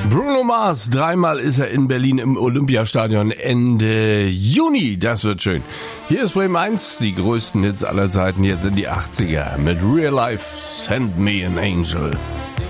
Bruno Mars, dreimal ist er in Berlin im Olympiastadion Ende Juni. Das wird schön. Hier ist Bremen 1, die größten Hits aller Zeiten, jetzt in die 80er mit Real Life, Send Me an Angel.